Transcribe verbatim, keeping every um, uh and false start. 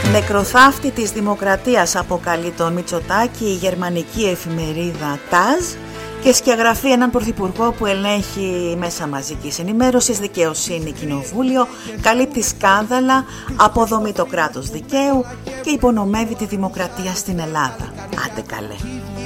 Νεκροθάφτη της Δημοκρατίας αποκαλεί τον Μητσοτάκη η γερμανική εφημερίδα τάζ και σκιαγραφεί έναν πρωθυπουργό που ελέγχει μέσα μαζικής ενημέρωσης, δικαιοσύνη, κοινοβούλιο, καλύπτει σκάνδαλα, αποδομεί το κράτος δικαίου και υπονομεύει τη δημοκρατία στην Ελλάδα. Άντε καλέ.